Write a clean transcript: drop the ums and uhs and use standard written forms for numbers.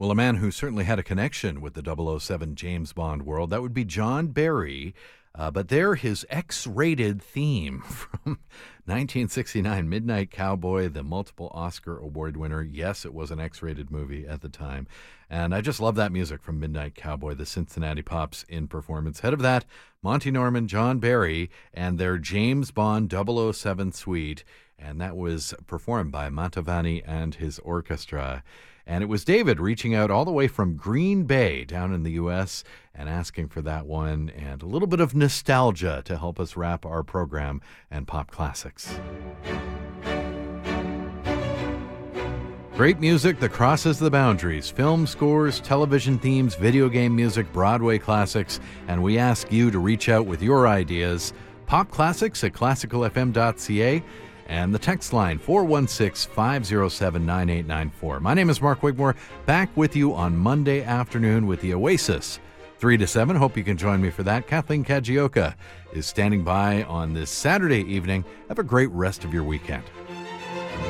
Well, a man who certainly had a connection with the 007 James Bond world, that would be John Barry. But there, his X-rated theme from 1969, Midnight Cowboy, the multiple Oscar award winner. Yes, it was an X-rated movie at the time. And I just love that music from Midnight Cowboy, the Cincinnati Pops in performance. Head of that, Monty Norman, John Barry, and their James Bond 007 suite. And that was performed by Mantovani and his orchestra. And it was David reaching out all the way from Green Bay down in the U.S. and asking for that one and a little bit of nostalgia to help us wrap our program and pop classics. Great music that crosses the boundaries, film scores, television themes, video game music, Broadway classics, and we ask you to reach out with your ideas. Pop classics at classicalfm.ca. And the text line, 416-507-9894. My name is Mark Wigmore, back with you on Monday afternoon with the Oasis, 3 to 7. Hope you can join me for that. Kathleen Kajioka is standing by on this Saturday evening. Have a great rest of your weekend.